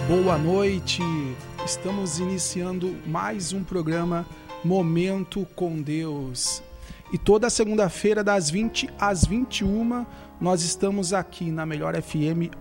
boa noite. Estamos iniciando mais um programa Momento com Deus. E toda segunda-feira das 20 às 21 nós estamos aqui na Melhor FM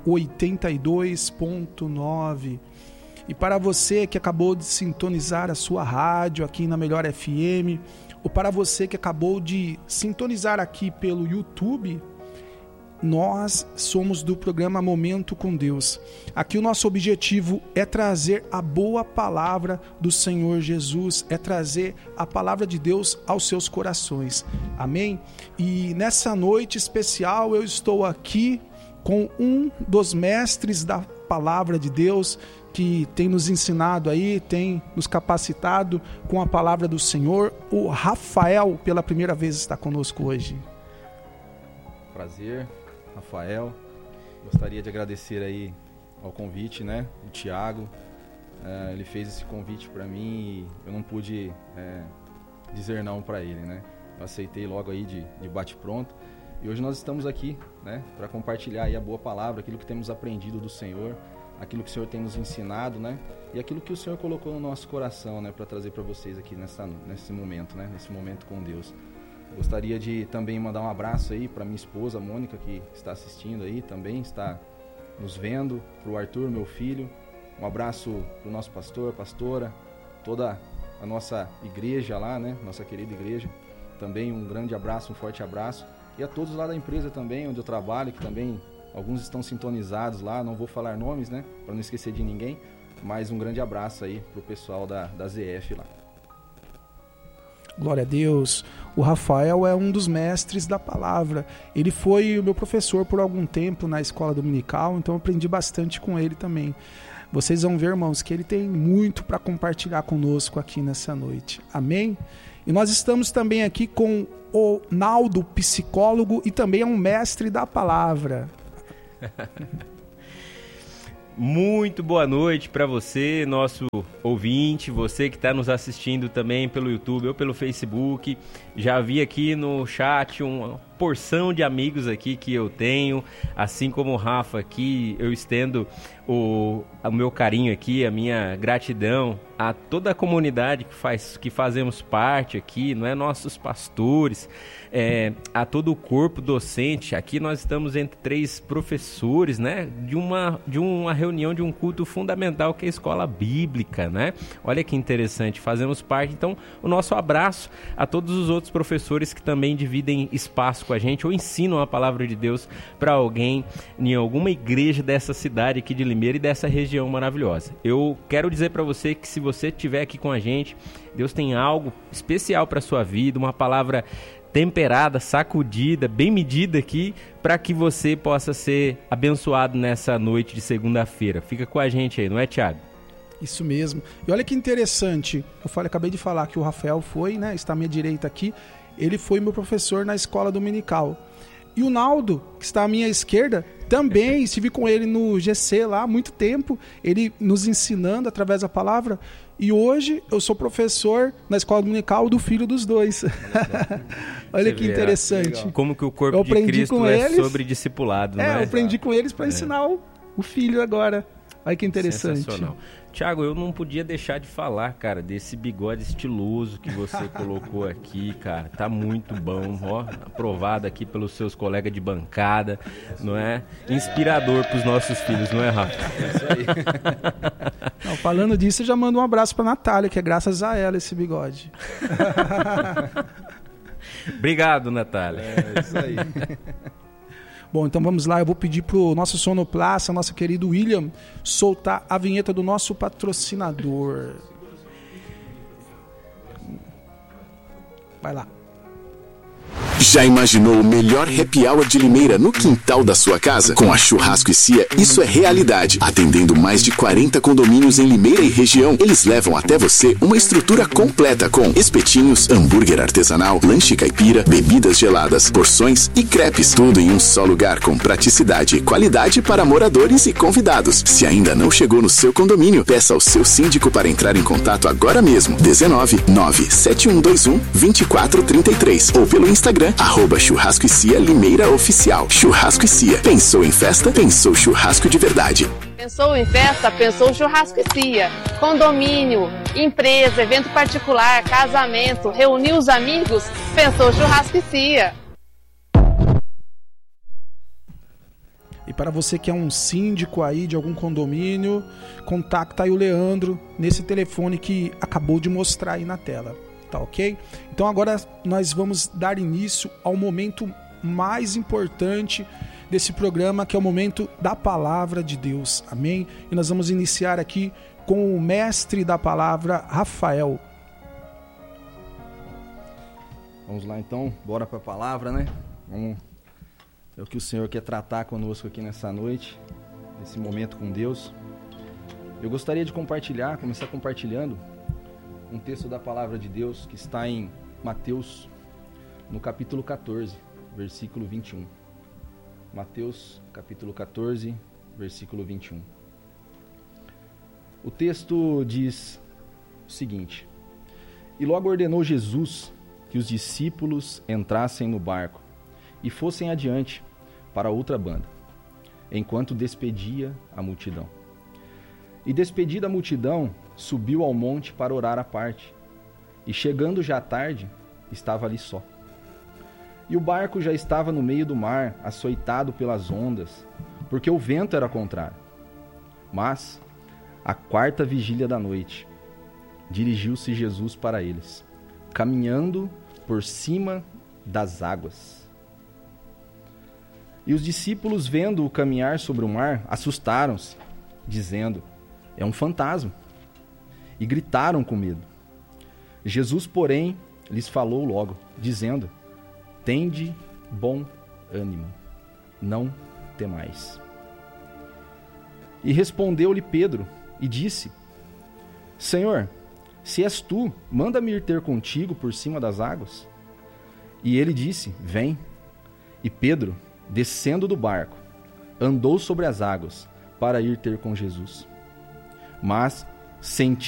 82.9. E para você que acabou de sintonizar a sua rádio aqui na Melhor FM, ou para você que acabou de sintonizar aqui pelo YouTube, nós somos do programa Momento com Deus. Aqui o nosso objetivo é trazer a boa palavra do Senhor Jesus, é trazer a palavra de Deus aos seus corações. Amém? E nessa noite especial eu estou aqui com um dos mestres da palavra de Deus, que tem nos ensinado aí, tem nos capacitado com a palavra do Senhor. O Rafael, pela primeira vez, está conosco hoje. Prazer, Rafael. Gostaria de agradecer aí ao convite, né, do Thiago. Ele fez esse convite para mim e eu não pude dizer não para ele, né. Eu aceitei logo aí de bate-pronto. E hoje nós estamos aqui, né, para compartilhar aí a boa palavra, aquilo que temos aprendido do Senhor, aquilo que o Senhor tem nos ensinado, né, e aquilo que o Senhor colocou no nosso coração, né, para trazer para vocês aqui nesse momento, né, nesse momento com Deus. Gostaria de também mandar um abraço aí para minha esposa, Mônica, que está assistindo aí também, está nos vendo, para o Arthur, meu filho. Um abraço para o nosso pastor, pastora, toda a nossa igreja lá, né, nossa querida igreja. Também um grande abraço, um forte abraço. E a todos lá da empresa também, onde eu trabalho, que também alguns estão sintonizados lá, não vou falar nomes, né, para não esquecer de ninguém, mas um grande abraço aí pro pessoal da ZF lá. Glória a Deus. O Rafael é um dos mestres da palavra. Ele foi o meu professor por algum tempo na escola dominical, então eu aprendi bastante com ele também. Vocês vão ver, irmãos, que ele tem muito para compartilhar conosco aqui nessa noite. Amém? E nós estamos também aqui com o Naldo, psicólogo, e também é um mestre da palavra. Muito boa noite para você, nosso ouvinte, você que está nos assistindo também pelo YouTube ou pelo Facebook. Já vi aqui no chat uma porção de amigos aqui que eu tenho, assim como o Rafa aqui, eu estendo o meu carinho aqui, a minha gratidão a toda a comunidade que fazemos parte aqui, não é, nossos pastores, a todo o corpo docente. Aqui nós estamos entre 3 professores, né, de uma reunião de um culto fundamental que é a escola bíblica, né? Olha que interessante, fazemos parte. Então, o nosso abraço a todos os outros professores que também dividem espaço com a gente ou ensinam a palavra de Deus para alguém em alguma igreja dessa cidade aqui de Limeira e dessa região maravilhosa. Eu quero dizer para você que se você estiver aqui com a gente, Deus tem algo especial para a sua vida, uma palavra temperada, sacudida, bem medida aqui, para que você possa ser abençoado nessa noite de segunda-feira. Fica com a gente aí, não é, Thiago? Isso mesmo. E olha que interessante, acabei de falar que o Rafael foi, né, está à minha direita aqui, ele foi meu professor na escola dominical. E o Naldo, que está à minha esquerda, também estive com ele no GC lá há muito tempo, ele nos ensinando através da palavra. E hoje eu sou professor na escola dominical do filho dos dois. Olha que interessante. Como que o corpo de Cristo é sobre discipulado, não é? Eu aprendi com eles para ensinar o filho agora. Olha que interessante. Sensacional. Thiago, eu não podia deixar de falar, cara, desse bigode estiloso que você colocou aqui, cara. Tá muito bom, ó. Aprovado aqui pelos seus colegas de bancada, não é? Inspirador pros nossos filhos, não é, Rafa? É isso aí. Não, falando disso, eu já mando um abraço pra Natália, que é graças a ela esse bigode. Obrigado, Natália. É isso aí. Bom, então vamos lá, eu vou pedir pro nosso sonoplasta, nosso querido William, soltar a vinheta do nosso patrocinador. Vai lá. Já imaginou o melhor happy hour de Limeira no quintal da sua casa? Com a Churrasco e Cia, isso é realidade. Atendendo mais de 40 condomínios em Limeira e região, eles levam até você uma estrutura completa com espetinhos, hambúrguer artesanal, lanche caipira, bebidas geladas, porções e crepes. Tudo em um só lugar com praticidade e qualidade para moradores e convidados. Se ainda não chegou no seu condomínio, peça ao seu síndico para entrar em contato agora mesmo. 19 97121 2433 ou pelo Instagram Instagram, @Churrasco e Cia Limeira Oficial. Churrasco e Cia. Pensou em festa? Pensou churrasco de verdade. Pensou em festa? Pensou Churrasco e Cia. Condomínio, empresa, evento particular, casamento, reunir os amigos? Pensou Churrasco e Cia. E para você que é um síndico aí de algum condomínio, contacta aí o Leandro nesse telefone que acabou de mostrar aí na tela, tá ok? Então agora nós vamos dar início ao momento mais importante desse programa, que é o momento da Palavra de Deus, amém? E nós vamos iniciar aqui com o mestre da palavra, Rafael. Vamos lá então, bora para a palavra, né? É o que o Senhor quer tratar conosco aqui nessa noite, nesse momento com Deus. Eu gostaria de começar compartilhando um texto da palavra de Deus que está em Mateus, no capítulo 14, versículo 21. Mateus, capítulo 14, versículo 21. O texto diz o seguinte: E logo ordenou Jesus que os discípulos entrassem no barco e fossem adiante para outra banda, enquanto despedia a multidão. E despedida a multidão, subiu ao monte para orar à parte. E chegando já tarde, estava ali só. E o barco já estava no meio do mar, açoitado pelas ondas, porque o vento era contrário. Mas, à 4ª vigília da noite, dirigiu-se Jesus para eles, caminhando por cima das águas. E os discípulos, vendo-o caminhar sobre o mar, assustaram-se, dizendo: é um fantasma. E gritaram com medo. Jesus, porém, lhes falou logo, dizendo: tende bom ânimo, não temais. E respondeu-lhe Pedro e disse: Senhor, se és tu, manda-me ir ter contigo por cima das águas. E ele disse: vem. E Pedro, descendo do barco, andou sobre as águas para ir ter com Jesus. Mas, sentindo